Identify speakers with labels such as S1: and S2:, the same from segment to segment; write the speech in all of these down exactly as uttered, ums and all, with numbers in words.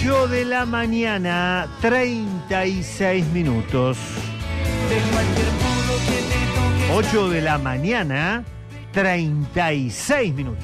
S1: ocho de la mañana, treinta y seis minutos. ocho de la mañana, treinta y seis minutos.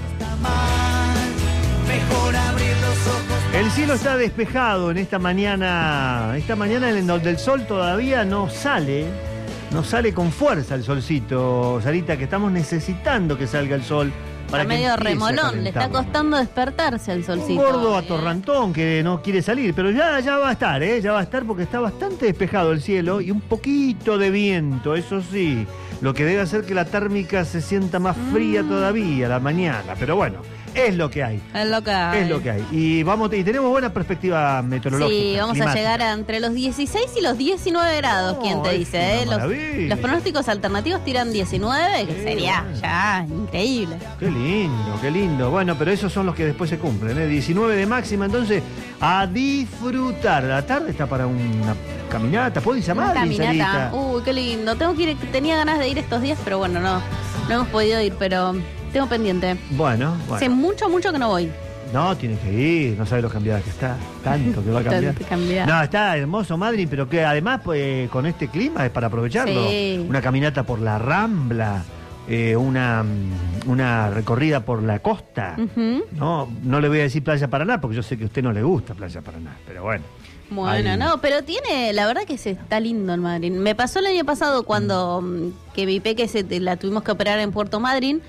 S1: El cielo está despejado en esta mañana, esta mañana en donde el sol todavía no sale, no sale con fuerza el solcito, Sarita, que estamos necesitando que salga el sol. Para
S2: está medio remolón, le está costando despertarse el solcito.
S1: Un gordo atorrantón que no quiere salir, pero ya, ya va a estar, ¿eh? Ya va a estar porque está bastante despejado el cielo y un poquito de viento, eso sí, lo que debe hacer que la térmica se sienta más fría mm. todavía a la mañana, pero bueno. Es lo que hay.
S2: Es lo que hay.
S1: Es lo que hay. Y vamos y tenemos buena perspectiva meteorológica.
S2: Sí, vamos
S1: climática.
S2: a llegar a entre los dieciséis y los diecinueve grados, oh, ¿quién te dice? Eh? Los, los pronósticos alternativos tiran diecinueve, que sí, sería bueno. Ya increíble.
S1: Qué lindo, qué lindo. Bueno, pero esos son los que después se cumplen, ¿eh? diecinueve de máxima, entonces a disfrutar. La tarde está para una caminata, ¿puedo ir a Madrid?
S2: Caminata. Uy, qué lindo. Tengo que ir, tenía ganas de ir estos días, pero bueno, no, no hemos podido ir, pero tengo pendiente.
S1: Bueno, bueno.
S2: Hace mucho, mucho que no voy.
S1: No, tienes que ir, no sabes lo cambiada que está. Tanto que va a cambiar.
S2: cambiar.
S1: No, está hermoso, Madrid, pero que además pues, con este clima es para aprovecharlo.
S2: Sí.
S1: Una caminata por la Rambla, eh, una, una recorrida por la costa. Uh-huh. No, no le voy a decir Playa Paraná, porque yo sé que a usted no le gusta Playa Paraná, pero bueno.
S2: Bueno, ahí. No, pero tiene, la verdad que se está lindo en Madrid. Me pasó el año pasado cuando mm. que mi peque se, la tuvimos que operar en Puerto Madryn.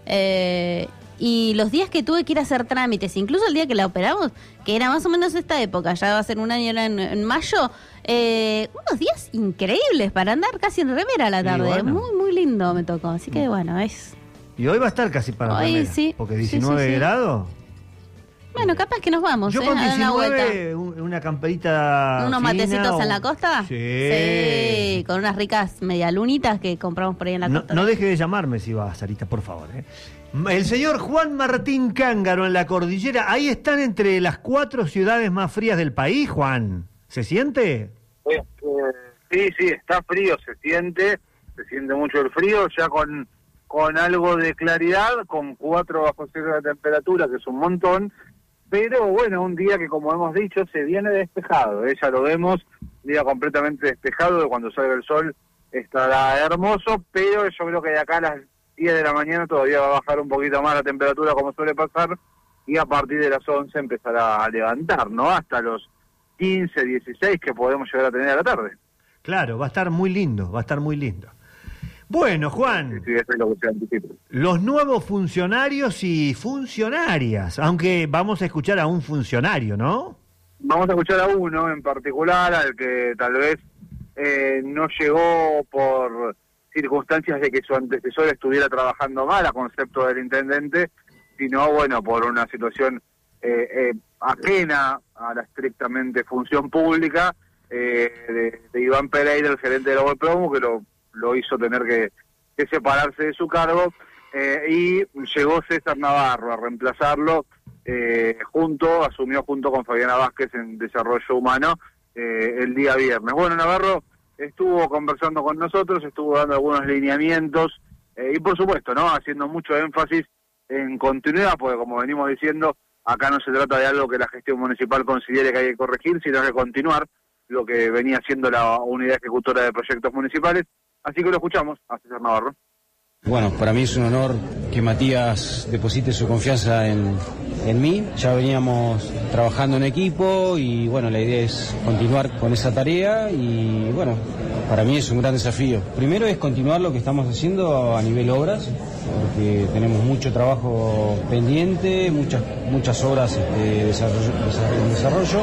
S2: Eh, y los días que tuve que ir a hacer trámites, incluso el día que la operamos, que era más o menos esta época, ya va a ser un año en, en mayo, eh, unos días increíbles para andar casi en remera a la tarde. Bueno. Muy, muy lindo me tocó. Así que bueno, es...
S1: Y hoy va a estar casi para
S2: hoy,
S1: remera,
S2: sí.
S1: porque diecinueve sí, sí, sí. grados.
S2: Bueno, capaz que nos vamos.
S1: Yo
S2: ¿eh?
S1: con diecinueve, una, una camperita.
S2: ¿Unos
S1: fina,
S2: matecitos
S1: o...
S2: en la costa?
S1: Sí.
S2: Sí, con unas ricas medialunitas que compramos por ahí en la
S1: no,
S2: costa.
S1: No deje de llamarme si va, Sarita, por favor. ¿eh? El señor Juan Martín Cángaro en la cordillera. Ahí están entre las cuatro ciudades más frías del país, Juan. ¿Se siente?
S3: Eh, sí, sí, está frío, se siente. Se siente mucho el frío, ya con, con algo de claridad, con cuatro bajo cero de temperatura, que es un montón. Pero bueno, un día que, como hemos dicho, se viene despejado, ¿eh? Ya lo vemos, día completamente despejado, de cuando salga el sol estará hermoso, pero yo creo que de acá a las diez de la mañana todavía va a bajar un poquito más la temperatura, como suele pasar, y a partir de las once empezará a levantar, ¿no? Hasta los quince, dieciséis que podemos llegar a tener a la tarde.
S1: Claro, va a estar muy lindo, va a estar muy lindo. Bueno, Juan,
S3: sí, sí, eso es lo que se anticipa.
S1: Los nuevos funcionarios y funcionarias, aunque vamos a escuchar a un funcionario, ¿no?
S3: Vamos a escuchar a uno en particular, al que tal vez eh, no llegó por circunstancias de que su antecesor estuviera trabajando mal a concepto del intendente, sino, bueno, por una situación eh, eh, ajena a la estrictamente función pública eh, de, de Iván Pereira, el gerente de la Volpromo, que lo... lo hizo tener que, que separarse de su cargo, eh, y llegó César Navarro a reemplazarlo, eh, junto, asumió junto con Fabiana Vázquez en Desarrollo Humano eh, el día viernes. Bueno, Navarro estuvo conversando con nosotros, estuvo dando algunos lineamientos, eh, y por supuesto, ¿no?, haciendo mucho énfasis en continuidad, porque como venimos diciendo, acá no se trata de algo que la gestión municipal considere que hay que corregir, sino que continuar lo que venía siendo la unidad ejecutora de proyectos municipales. Así que lo escuchamos a César Navarro.
S4: Bueno, para mí es un honor que Matías deposite su confianza en, en mí. Ya veníamos trabajando en equipo y bueno, la idea es continuar con esa tarea y bueno, para mí es un gran desafío. Primero es continuar lo que estamos haciendo a nivel obras, porque tenemos mucho trabajo pendiente, muchas, muchas obras de desarrollo, de desarrollo.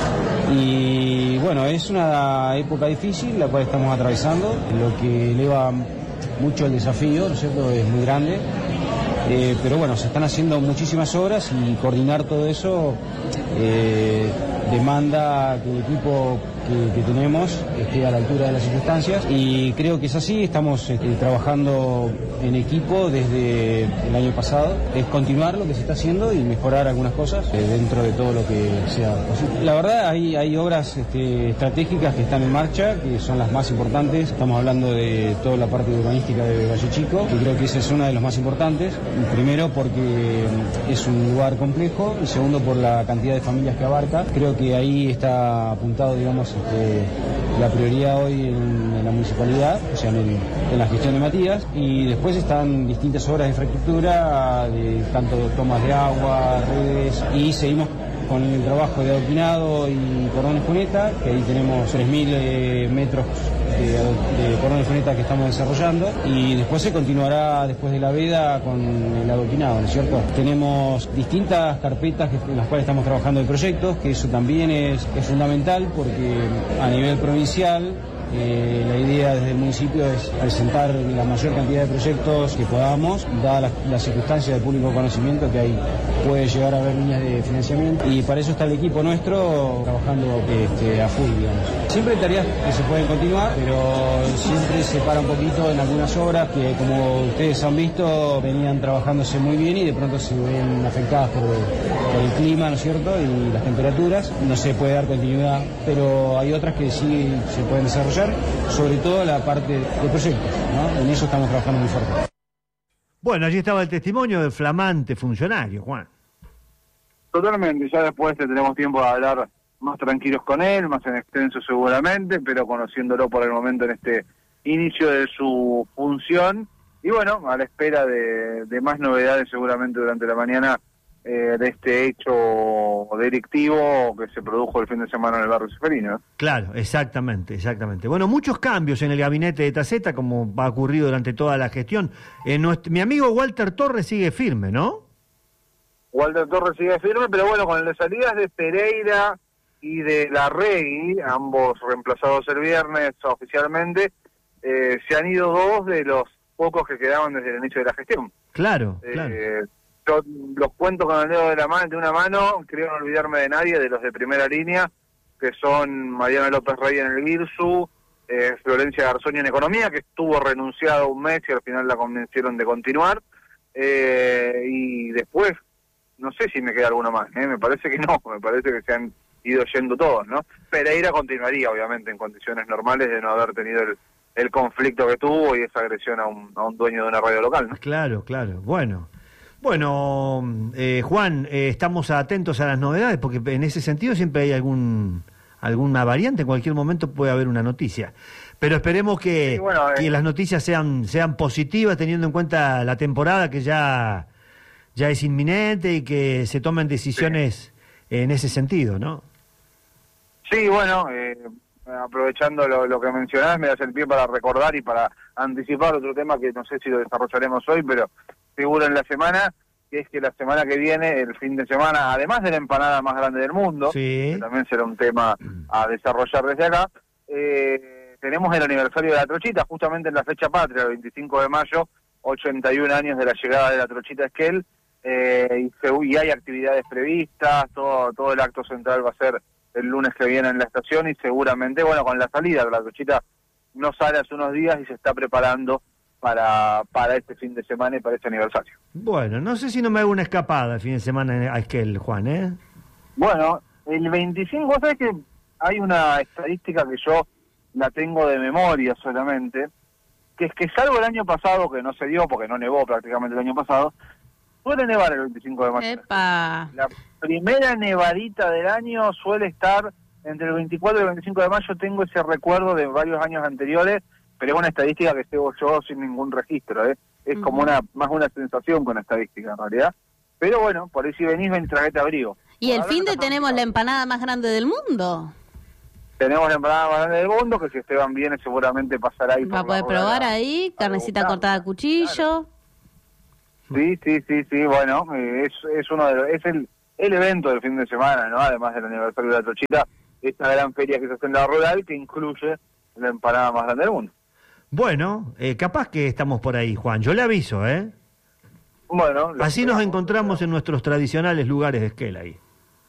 S4: Y bueno, es una época difícil la cual estamos atravesando, lo que eleva mucho el desafío, ¿no es cierto? Es muy grande, eh, pero bueno, se están haciendo muchísimas obras y coordinar todo eso eh, demanda que el equipo que, que tenemos esté a la altura de las circunstancias, y creo que es así. Estamos este, trabajando en equipo desde el año pasado. Es continuar lo que se está haciendo y mejorar algunas cosas eh, dentro de todo lo que sea posible. La verdad, hay, hay obras este, estratégicas que están en marcha, que son las más importantes. Estamos hablando de toda la parte urbanística de Valle Chico, que creo que esa es una de las más importantes. Primero porque es un lugar complejo, y segundo por la cantidad de familias que abarca. Creo que ahí está apuntado, digamos, este, la prioridad hoy en, en la municipalidad, o sea, en, el, en la gestión de Matías, y después están distintas obras de infraestructura, de tanto tomas de agua, redes, y seguimos con el trabajo de adoquinado y cordón cuneta, que ahí tenemos tres mil eh, metros de, de cordón cuneta que estamos desarrollando, y después se continuará después de la veda con el adoquinado, ¿no es cierto? Tenemos distintas carpetas que, en las cuales estamos trabajando de proyectos, que eso también es, es fundamental, porque a nivel provincial Eh, la idea desde el municipio es presentar la mayor cantidad de proyectos que podamos, dadas las, las circunstancias de público conocimiento que ahí puede llegar a haber líneas de financiamiento, y para eso está el equipo nuestro trabajando este, a full, digamos. Siempre hay tareas que se pueden continuar, pero siempre se para un poquito en algunas obras que, como ustedes han visto, venían trabajándose muy bien y de pronto se ven afectadas por, por el clima, ¿no es cierto?, y las temperaturas. No se puede dar continuidad, pero hay otras que sí se pueden desarrollar, sobre todo la parte de proyectos, ¿no? En eso estamos trabajando muy fuerte.
S1: Bueno, allí estaba el testimonio del flamante funcionario, Juan.
S3: Totalmente, ya después tenemos tiempo de hablar más tranquilos con él, más en extenso seguramente, pero conociéndolo por el momento en este inicio de su función, y bueno, a la espera de, de más novedades seguramente durante la mañana eh, de este hecho delictivo que se produjo el fin de semana en el barrio Ceferino.
S1: Claro, exactamente, exactamente. Bueno, muchos cambios en el gabinete de Taceta, como ha ocurrido durante toda la gestión. Eh, nuestro, mi amigo Walter Torres sigue firme, ¿no?
S3: Walter Torres sigue firme, pero bueno, con las salidas de Pereira y de Larregui, ambos reemplazados el viernes oficialmente, eh, se han ido dos de los pocos que quedaban desde el inicio de la gestión.
S1: Claro, claro.
S3: Eh, yo los cuento con el dedo de la mano, de una mano, creo no olvidarme de nadie, de los de primera línea, que son Mariana López Rey en el Girsu, eh, Florencia Garzoni en Economía, que estuvo renunciado un mes y al final la convencieron de continuar, eh, y después, no sé si me queda alguno más, ¿eh? Me parece que no, me parece que se han ido yendo todos, ¿no? Pereira continuaría, obviamente, en condiciones normales de no haber tenido el, el conflicto que tuvo y esa agresión a un, a un dueño de una radio local, ¿no?
S1: Claro, claro, bueno. Bueno, eh, Juan, eh, estamos atentos a las novedades, porque en ese sentido siempre hay algún alguna variante, en cualquier momento puede haber una noticia. Pero esperemos que, sí, bueno, eh, que las noticias sean sean positivas, teniendo en cuenta la temporada que ya, ya es inminente, y que se tomen decisiones sí. en ese sentido, ¿no? Sí, bueno, eh, aprovechando lo, lo que mencionás, me das el pie para recordar y para anticipar otro tema que no sé si lo desarrollaremos hoy, pero seguro en la semana, que es que la semana que viene, el fin de semana, además de la empanada más grande del mundo, sí. que también será un tema a desarrollar desde acá, eh, tenemos el aniversario de la Trochita, justamente en la fecha patria, el veinticinco de mayo, ochenta y un años de la llegada de la Trochita Esquel, eh, y, se, y hay actividades previstas, todo, todo el acto central va a ser el lunes que viene en la estación, y seguramente, bueno, con la salida, la Trochita no sale hace unos días y se está preparando para para este fin de semana y para este aniversario. Bueno, no sé si no me hago una escapada el fin de semana a Esquel, Juan, ¿eh? Bueno, el veinticinco, vos sabés que hay una estadística que yo la tengo de memoria solamente, que es que salvo el año pasado, que no se dio porque no nevó prácticamente el año pasado, suele nevar el veinticinco de mayo. ¡Epa! La primera nevadita del año suele estar entre el veinticuatro y el veinticinco de mayo, tengo ese recuerdo de varios años anteriores, pero es una estadística que tengo yo sin ningún registro, ¿eh? Es uh-huh. como una más una sensación con la estadística, en realidad. Pero bueno, por ahí si venís, ven, traete abrigo.
S2: Y el fin de tenemos la empanada más grande del mundo.
S3: Tenemos la empanada más grande del mundo, que si Esteban viene seguramente pasará ahí.
S2: Va a poder probar ahí, carnecita cortada a cuchillo.
S3: Claro. Sí, sí, sí, sí, bueno, es, es uno de los, es el, el evento del fin de semana, ¿no? Además del aniversario de la Trochita, esta gran feria que se hace en la rural, que incluye la empanada más grande del mundo. Bueno, eh, capaz que estamos por ahí, Juan. Yo le aviso, ¿eh? Bueno. Así nos encontramos en nuestros tradicionales lugares de Esquel ahí.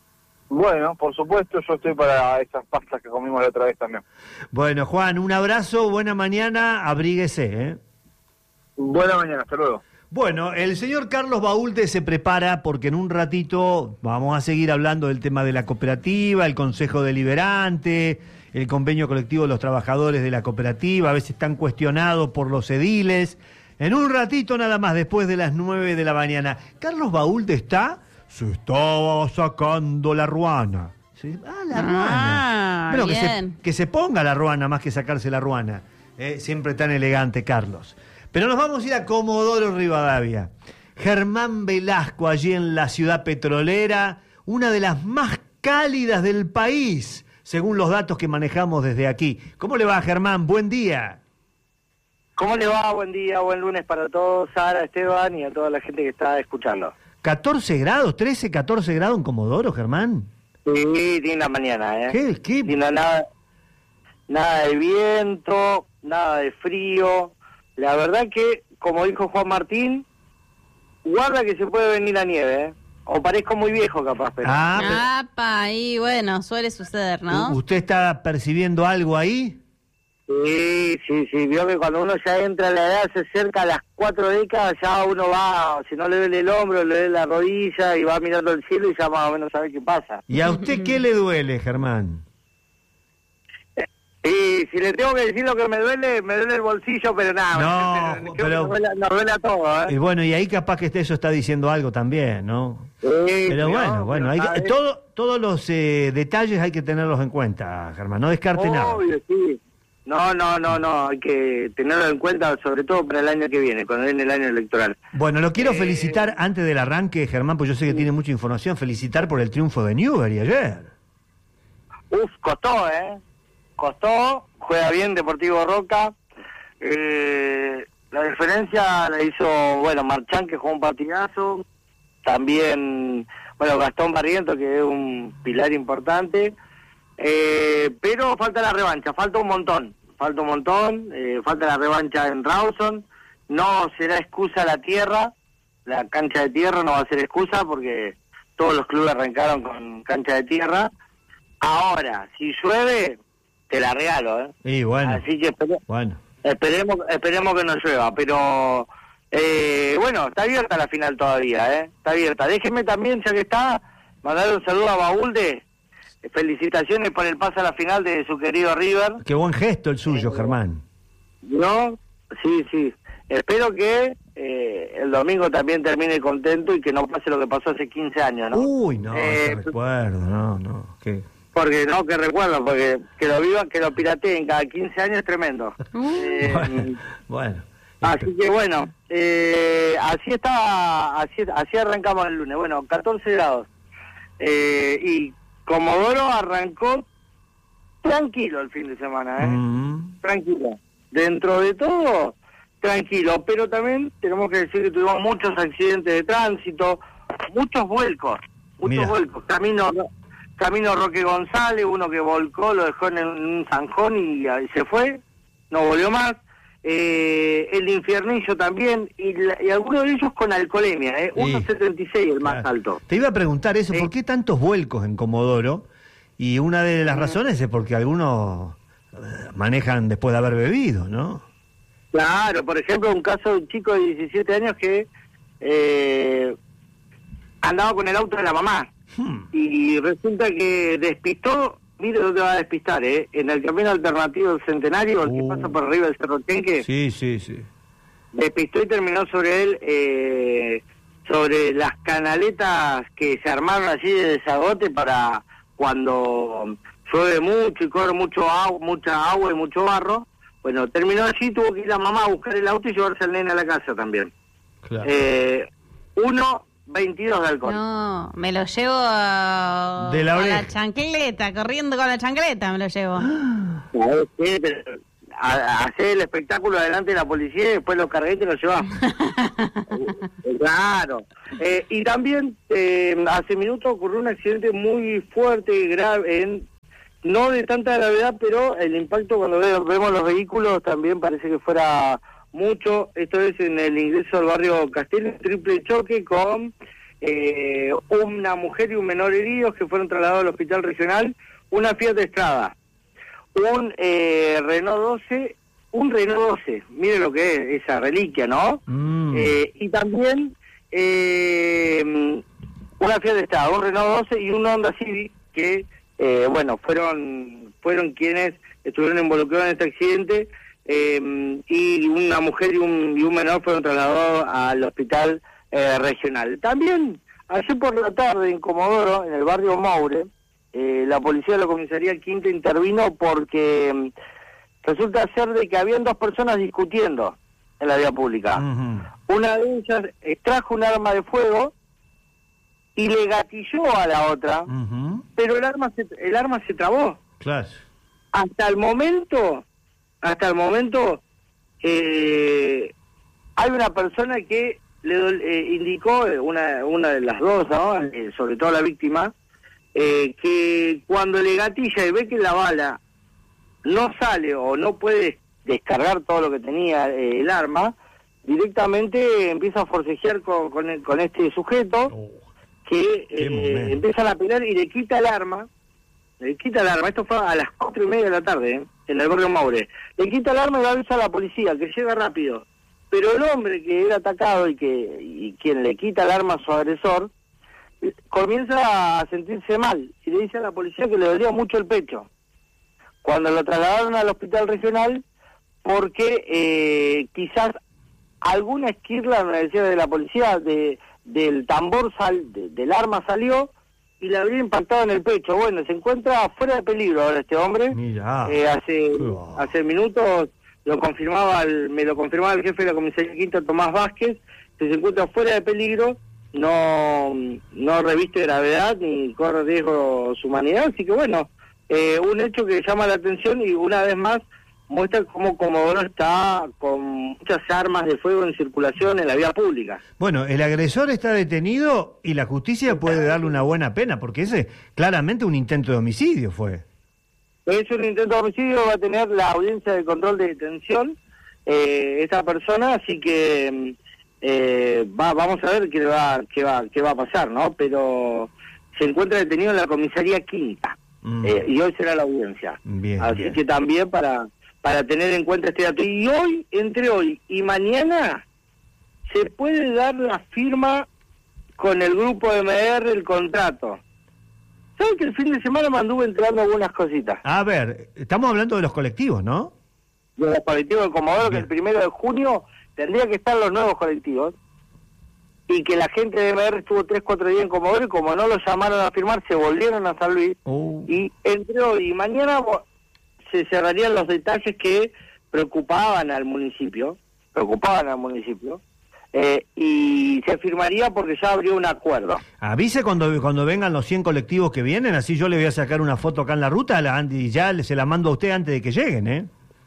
S3: Bueno, por supuesto, yo estoy para esas pastas que comimos la otra vez también.
S1: Bueno, Juan, un abrazo, buena mañana, abríguese, ¿eh?
S3: Buena mañana, hasta luego.
S1: Bueno, el señor Carlos Baulte se prepara porque en un ratito vamos a seguir hablando del tema de la cooperativa, el Consejo Deliberante, el convenio colectivo de los trabajadores de la cooperativa, a veces están cuestionados por los ediles. En un ratito nada más, después de las nueve de la mañana. Carlos Baulte está, se estaba sacando la ruana. ¿Sí? Ah, la
S2: Ah,
S1: ruana. Bueno, que se,
S2: bien.
S1: que se ponga la ruana más que sacarse la ruana. Eh, siempre tan elegante, Carlos. Pero nos vamos a ir a Comodoro Rivadavia. Germán Velasco, allí en la ciudad petrolera, una de las más cálidas del país, según los datos que manejamos desde aquí. ¿Cómo le va, Germán? Buen día.
S5: ¿Cómo le va? Buen día, buen lunes para todos, Sara, Esteban y a toda la gente que está escuchando.
S1: ¿catorce grados, trece, catorce grados en Comodoro, Germán?
S5: Sí, tiene la mañana, ¿eh?
S1: ¿Qué? ¿Qué?
S5: Tiene nada, nada de viento, nada de frío. La verdad que, como dijo Juan Martín, guarda que se puede venir la nieve, ¿eh? O parezco muy viejo capaz, pero...
S1: Ah,
S2: Apa, y bueno, suele suceder,
S1: pero,
S2: ¿no?
S1: ¿usted está percibiendo algo ahí?
S5: Sí, sí, sí, vio que cuando uno ya entra a la edad, se acerca a las cuatro décadas, ya uno va, si no le duele el hombro, le duele la rodilla y va mirando el cielo y ya más o menos sabe qué pasa.
S1: ¿Y a usted qué le duele, Germán?
S5: Y si le tengo que decir lo que me duele, me duele el bolsillo, pero nada.
S1: No,
S5: creo que
S1: pero-
S5: Nos duele, nos duele a todos,
S1: Y
S5: ¿eh?
S1: bueno, y ahí capaz que eso está diciendo algo también, ¿no?
S5: Sí,
S1: Pero
S5: sí,
S1: bueno,
S5: no,
S1: bueno,
S5: pero
S1: hay que-
S5: ¿sabes?
S1: todo, todos los eh, detalles hay que tenerlos en cuenta, Germán, no descarte nada.
S5: Obvio, sí. No, no, no, no, hay que tenerlo en cuenta, sobre todo para el año que viene, cuando viene el año electoral.
S1: Bueno, lo quiero
S5: Eh,
S1: felicitar antes del arranque, Germán, pues yo sé que tiene mucha información, felicitar por el triunfo de Newbery ayer.
S5: Uf, costó, ¿eh? Costó, juega bien Deportivo Roca. Eh, la diferencia la hizo, bueno, Marchán, que jugó un partidazo. También, bueno, Gastón Barriento, que es un pilar importante. Eh, pero falta la revancha, falta un montón. Falta un montón, eh, falta la revancha en Rawson. No será excusa la tierra, la cancha de tierra no va a ser excusa porque todos los clubes arrancaron con cancha de tierra. Ahora, si llueve, te la regalo, ¿eh?
S1: Y bueno,
S5: Así que espere-
S1: bueno.
S5: esperemos esperemos que no llueva, pero eh, bueno, está abierta la final todavía, ¿eh? Está abierta. Déjeme también, ya que está, mandar un saludo a Baulde. Felicitaciones por el pase a la final de su querido River.
S1: Qué buen gesto el suyo, Germán.
S5: ¿No? Sí, sí. Espero que eh, el domingo también termine contento y que no pase lo que pasó hace quince años, ¿no?
S1: Uy, no,
S5: Eh,
S1: ese recuerdo, no, no. ¿Qué?
S5: Porque no, que recuerdo, porque que lo vivan, que lo pirateen cada quince años es tremendo. Eh,
S1: Bueno, bueno.
S5: así que bueno, eh, así está, así, así arrancamos el lunes. Bueno, catorce grados. Eh, y Comodoro arrancó tranquilo el fin de semana, ¿eh?
S1: Mm.
S5: Tranquilo. Dentro de todo, tranquilo. Pero también tenemos que decir que tuvimos muchos accidentes de tránsito, muchos vuelcos, muchos
S1: Mira.
S5: vuelcos. Camino, camino Roque González, uno que volcó, lo dejó en un zanjón y, y se fue, no volvió más. Eh, el Infiernillo también, y, la- y algunos de ellos con alcoholemia, ¿eh?
S1: Sí.
S5: uno setenta y seis el más
S1: Claro.
S5: alto.
S1: Te iba a preguntar eso,
S5: Sí.
S1: ¿por qué tantos vuelcos en Comodoro? Y una de las razones es porque algunos eh, manejan después de haber bebido, ¿no?
S5: Claro, por ejemplo, un caso de un chico de diecisiete años que eh, andaba con el auto de la mamá
S1: Hmm.
S5: y resulta que despistó, mire dónde va a despistar, ¿eh? En el camino alternativo del Centenario, el que
S1: Uh.
S5: pasa por arriba del Cerro Tenque,
S1: Sí, sí, sí.
S5: despistó y terminó sobre él, eh, sobre las canaletas que se armaron allí de desagote para cuando llueve mucho y corre mucho agua, mucha agua y mucho barro. Bueno, terminó allí, tuvo que ir la mamá a buscar el auto y llevarse al nene a la casa también.
S1: Claro.
S5: Eh, uno veintidós de alcohol.
S2: No, me lo llevo a-
S1: De la
S2: con
S1: oreja.
S2: la chancleta, corriendo con la chancleta me lo llevo.
S5: ¿Sabés qué? Pero, a- a hacer el espectáculo delante de la policía y después lo cargué y te lo llevas. Claro. Eh, y también eh, hace minutos ocurrió un accidente muy fuerte y grave, en, no de tanta gravedad, pero el impacto cuando ve- vemos los vehículos también parece que fuera mucho. Esto es en el ingreso al barrio Castel, un triple choque con eh, una mujer y un menor heridos que fueron trasladados al hospital regional, una Fiat Estrada, un eh, Renault doce, un Renault doce, mire lo que es esa reliquia, ¿no?
S1: Mm.
S5: Eh, y también eh, una Fiat Estrada, un Renault doce y un Honda Civic que, eh, bueno, fueron fueron quienes estuvieron involucrados en este accidente, eh, y una mujer y un, y un menor fueron trasladados al hospital eh, regional. También, ayer por la tarde en Comodoro, en el barrio Maure, eh, la policía de la comisaría Quinta intervino porque mm, resulta ser de que habían dos personas discutiendo en la vía pública.
S1: Uh-huh.
S5: Una de ellas extrajo un arma de fuego y le gatilló a la otra,
S1: Uh-huh.
S5: pero el arma se, el arma se trabó.
S1: Claro.
S5: Hasta el momento, hasta el momento, eh, hay una persona que le do- eh, indicó, eh, una una de las dos, ¿no? Eh, sobre todo la víctima, eh, que cuando le gatilla y ve que la bala no sale o no puede descargar todo lo que tenía eh, el arma, directamente empieza a forcejear con, con, el- con este sujeto,
S1: Oh,
S5: que
S1: qué
S5: eh,
S1: momento.
S5: empiezan a pelear y le quita el arma, le quita el arma, esto fue a las cuatro y media de la tarde, ¿eh? En el barrio Maure, le quita el arma y le avisa a la policía, que llega rápido, pero el hombre que era atacado y que y quien le quita el arma a su agresor, eh, comienza a sentirse mal, y le dice a la policía que le dolía mucho el pecho. Cuando lo trasladaron al hospital regional, porque eh, quizás alguna esquirla, me decía de la policía, de del tambor sal, de, del arma salió y le habría impactado en el pecho. Bueno, se encuentra fuera de peligro ahora este hombre.
S1: Mira.
S5: Eh, hace
S1: Oh.
S5: hace minutos lo confirmaba el, me lo confirmaba el jefe de la comisaría Quinta, Tomás Vázquez, que se encuentra fuera de peligro, no no reviste gravedad ni corre riesgo su humanidad, así que bueno, eh, un hecho que llama la atención y una vez más muestra cómo Comodoro está con muchas armas de fuego en circulación en la vía pública.
S1: Bueno, el agresor está detenido y la justicia puede darle una buena pena, porque ese claramente un intento de homicidio fue.
S5: Es un intento de homicidio, va a tener la audiencia de control de detención eh, esta persona, así que eh, va, vamos a ver qué va, qué va, qué va a pasar, ¿no? Pero se encuentra detenido en la comisaría Quinta,
S1: Mm.
S5: eh, y hoy será la audiencia.
S1: Bien,
S5: Así
S1: bien.
S5: que también para para tener en cuenta este dato. Y hoy, entre hoy y mañana, se puede dar la firma con el grupo M R, el contrato. ¿Saben que el fin de semana me anduve entrando algunas cositas?
S1: A ver, estamos hablando de los colectivos, ¿no?
S5: De los colectivos de Comodoro, que
S1: Bien.
S5: el primero de junio tendría que estar los nuevos colectivos, y que la gente de M R estuvo tres, cuatro días en Comodoro, y como no los llamaron a firmar, se volvieron a San Luis,
S1: Oh.
S5: y entre hoy y mañana bo- se cerrarían los detalles que preocupaban al municipio, preocupaban al municipio, eh, y se firmaría porque ya abrió un acuerdo.
S1: Avise cuando, cuando vengan los cien colectivos que vienen, así yo le voy a sacar una foto acá en la ruta la- y ya le- se la mando a usted antes de que lleguen, ¿eh?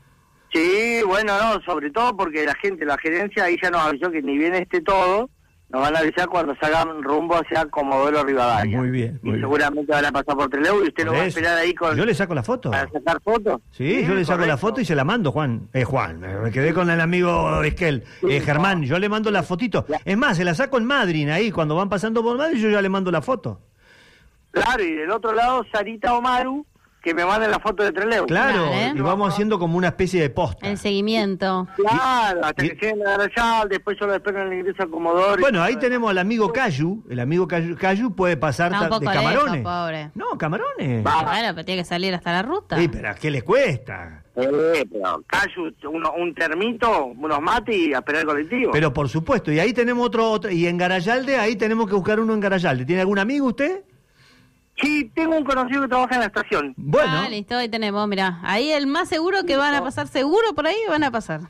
S5: Sí, bueno, no, sobre todo porque la gente, la gerencia ahí ya nos avisó que ni bien esté todo, nos van a avisar cuando salgan rumbo hacia Comodoro Rivadavia.
S1: Muy bien, muy
S5: y
S1: bien.
S5: seguramente van a pasar por Trelew y usted lo
S1: Por
S5: va a
S1: eso.
S5: esperar ahí con
S1: Yo le saco la foto.
S5: para sacar fotos.
S1: Sí, yo le saco la
S5: correcto.
S1: foto y se la mando, Juan. Eh, Juan, me quedé con el amigo Esquel. Eh, Germán, yo le mando la fotito. Es más, se la saco en Madrid, ahí, cuando van pasando por Madrid, yo ya le mando la foto.
S5: Claro, y del otro lado, Sarita Omaru, que me manden la foto de Trelew.
S1: Claro,
S2: Vale.
S1: y vamos haciendo como una especie de posta.
S2: El seguimiento.
S5: Claro, hasta
S1: y-
S5: que lleguen a Garayal, después yo lo espero en el ingreso a Comodoro. y-
S1: Bueno, ahí tenemos al amigo Cayu. El amigo Cayu, Cayu puede pasar
S2: Está un
S1: ta- de
S2: poco
S1: camarones.
S2: lejos, pobre.
S1: No, camarones.
S5: Va.
S2: Bueno, pero tiene que salir hasta la ruta.
S1: Sí, pero ¿a qué le cuesta?
S5: Eh, pero Cayu, uno, un termito, unos mates y a esperar el colectivo.
S1: Pero por supuesto, y ahí tenemos otro, otro y en Garayalde, ahí tenemos que buscar uno en Garayalde. ¿Tiene algún amigo usted?
S5: Sí, tengo un conocido que trabaja en la estación.
S1: Bueno,
S2: Ah, listo, ahí tenemos, mirá. Ahí el más seguro que van a pasar, seguro por ahí van a pasar.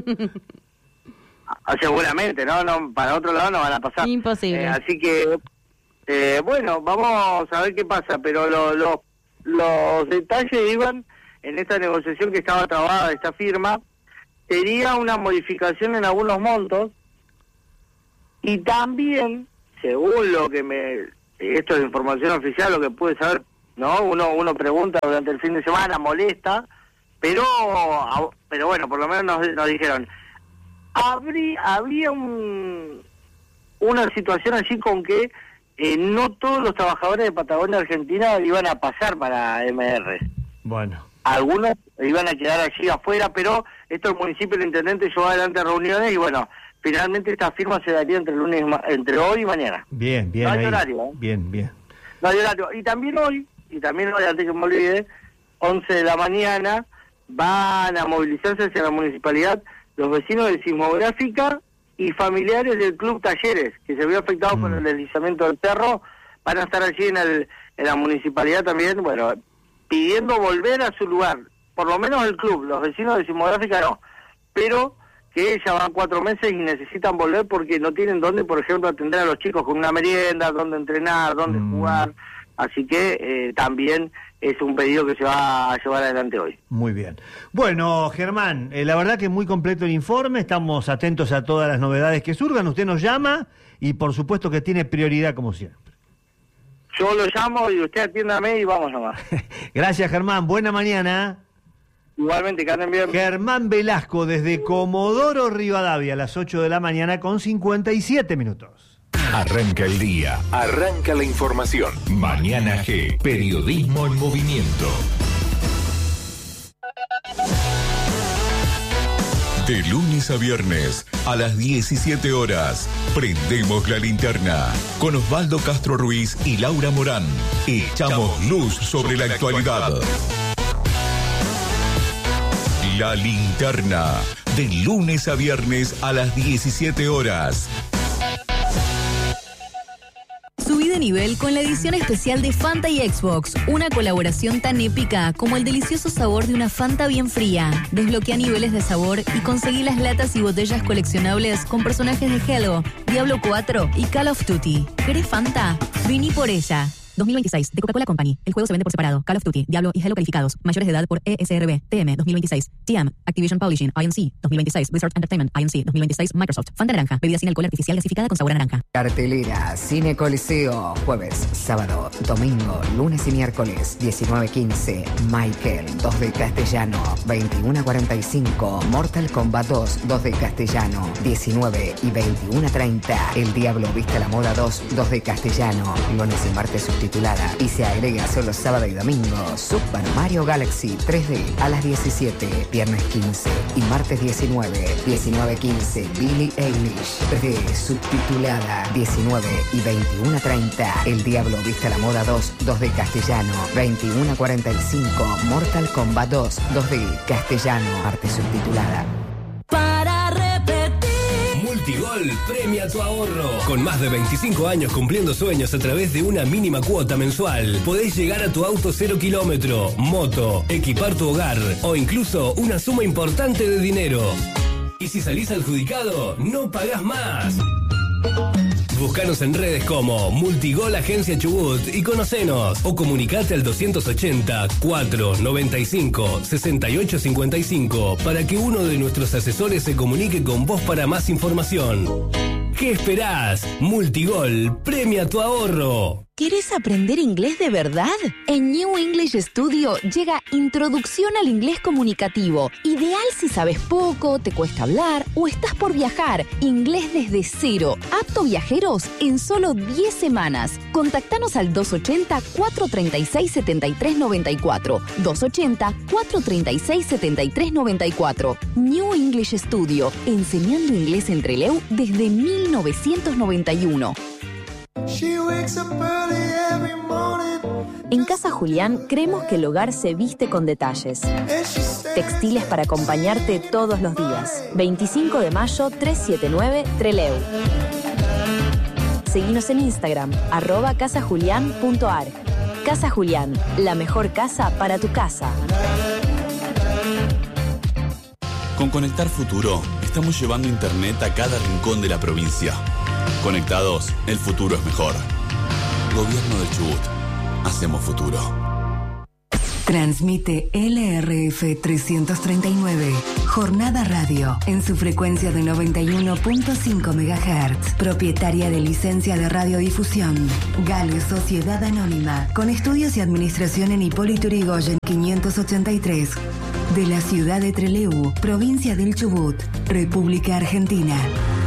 S5: Ah, seguramente, ¿no? no Para otro lado no van a pasar.
S2: Imposible.
S5: Eh, así que, eh, bueno, vamos a ver qué pasa, pero lo, lo- los detalles iban en esta negociación que estaba trabada de esta firma, sería una modificación en algunos montos, y también, según lo que me... Esto es información oficial, lo que pude saber, ¿no? Uno uno pregunta durante el fin de semana, molesta, pero a- pero bueno, por lo menos nos, nos dijeron, habría, había un una situación así con que eh, no todos los trabajadores de Patagonia Argentina iban a pasar para M R.
S1: Bueno.
S5: Algunos iban a quedar allí afuera, pero esto el municipio y el intendente llevó adelante reuniones y bueno, finalmente esta firma se daría entre lunes, entre hoy y mañana.
S1: Bien, bien.
S5: No hay
S1: ahí.
S5: horario, ¿eh?
S1: Bien, bien.
S5: No hay horario. Y también hoy, y también hoy, antes que me olvide, once de la mañana, van a movilizarse hacia la municipalidad los vecinos de Sismográfica y familiares del Club Talleres, que se vio afectado mm. por el deslizamiento del cerro, van a estar allí en, el, en la municipalidad también, bueno, pidiendo volver a su lugar, por lo menos el club, los vecinos de Sismográfica no, pero que ya van cuatro meses y necesitan volver porque no tienen dónde, por ejemplo, atender a los chicos con una merienda, dónde entrenar, dónde mm. jugar, así que eh, también es un pedido que se va a llevar adelante hoy.
S1: Muy bien. Bueno, Germán, eh, la verdad que muy completo el informe, estamos atentos a todas las novedades que surjan, usted nos llama y por supuesto que tiene prioridad como siempre.
S5: Yo lo llamo y usted atiéndame y vamos nomás.
S1: Gracias, Germán. Buena mañana.
S5: Igualmente, que anden bien.
S1: Germán Velasco desde Comodoro Rivadavia a las ocho de la mañana con cincuenta y siete minutos.
S6: Arranca el día, arranca la información. Mañana G, periodismo en movimiento. De lunes a viernes, a las diecisiete horas, prendemos la linterna. Con Osvaldo Castro Ruiz y Laura Morán, echamos luz sobre la actualidad. La linterna, de lunes a viernes a las diecisiete horas.
S7: Subí de nivel con la edición especial de Fanta y Xbox, una colaboración tan épica como el delicioso sabor de una Fanta bien fría. Desbloquea niveles de sabor y conseguí las latas y botellas coleccionables con personajes de Halo, Diablo cuatro y Call of Duty. ¿Querés Fanta? Vení por ella. dos mil veintiséis, de Coca-Cola Company. El juego se vende por separado. Call of Duty, Diablo y Halo calificados. Mayores de edad por E S R B, T M dos mil veintiséis. T M, Activision Publishing, I N C, dos mil veintiséis. Blizzard Entertainment, I N C, dos mil veintiséis. Microsoft, Fanta naranja. Bebida sin alcohol artificial gasificada con sabor a naranja.
S8: Cartelera, Cine Coliseo. Jueves, sábado, domingo, lunes y miércoles. diecinueve quince. Michael, dos de castellano. veintiuno cuarenta y cinco. Mortal Kombat dos, dos de castellano. diecinueve y veintiuno treinta. El Diablo Viste la Moda dos, dos de castellano. Lunes y martes subtitulada. Y se agrega solo sábado y domingo Super Mario Galaxy tres D a las diecisiete, viernes quince y martes diecinueve, diecinueve quince Billie Eilish tres D subtitulada, diecinueve y veintiuno treinta El Diablo Viste la Moda dos, dos de castellano, veintiuno cuarenta y cinco Mortal Kombat dos, dos de castellano, martes subtitulada.
S9: Para repetir.
S10: Multigol premia tu ahorro. Con más de veinticinco años cumpliendo sueños a través de una mínima cuota mensual, podés llegar a tu auto cero kilómetro, moto, equipar tu hogar o incluso una suma importante de dinero. Y si salís adjudicado, no pagás más. Búscanos en redes como Multigol Agencia Chubut y conocenos o comunicate al doscientos ochenta, cuatro noventa y cinco, sesenta y ocho cincuenta y cinco para que uno de nuestros asesores se comunique con vos para más información. ¿Qué esperás? Multigol premia tu ahorro.
S7: ¿Querés aprender inglés de verdad? En New English Studio llega Introducción al Inglés Comunicativo. Ideal si sabes poco, te cuesta hablar o estás por viajar. Inglés desde cero. Apto viajeros en solo diez semanas. Contactanos al doscientos ochenta, cuatrocientos treinta y seis, setenta y tres noventa y cuatro. doscientos ochenta, cuatrocientos treinta y seis, setenta y tres noventa y cuatro. New English Studio. Enseñando inglés en Trelew desde mil novecientos noventa y uno. En Casa Julián creemos que el hogar se viste con detalles. Textiles para acompañarte todos los días. veinticinco de mayo, trescientos setenta y nueve, Trelew. Seguinos en Instagram, arroba casajulián punto ar. Casa Julián, la mejor casa para tu casa.
S11: Con Conectar Futuro, estamos llevando internet a cada rincón de la provincia. Conectados, el futuro es mejor. Gobierno del Chubut. Hacemos futuro.
S12: Transmite L R F trescientos treinta y nueve, Jornada Radio, en su frecuencia de noventa y uno punto cinco megahertz. Propietaria de licencia de radiodifusión. Gale Sociedad Anónima, con estudios y administración en Hipólito Yrigoyen quinientos ochenta y tres. De la ciudad de Trelew, provincia del Chubut, República Argentina.